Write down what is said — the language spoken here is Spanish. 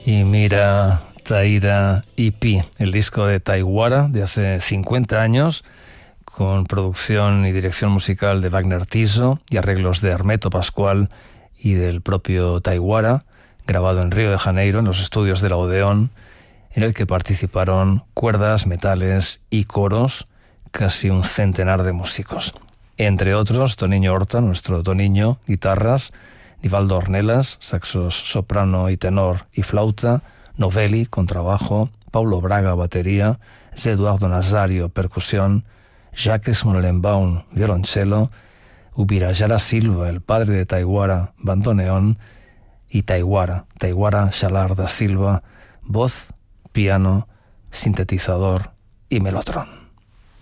Y mira, Taira y Pi, el disco de Taiguara de hace 50 años, con producción y dirección musical de Wagner Tiso y arreglos de Hermeto Pascual y del propio Taiguara, grabado en Río de Janeiro, en los estudios de la Odeón, en el que participaron cuerdas, metales y coros, casi un centenar de músicos. Entre otros, Toniño Horta, nuestro Toniño, guitarras, Nivaldo Ornelas, saxos soprano y tenor y flauta, Novelli, contrabajo, Paulo Braga, batería, Eduardo Nazario, percusión, Jacques Molenbaum, violonchelo, Ubirajara Silva, el padre de Taiguara, bandoneón, y Taiguara Xalar da Silva, voz, piano, sintetizador y melotron.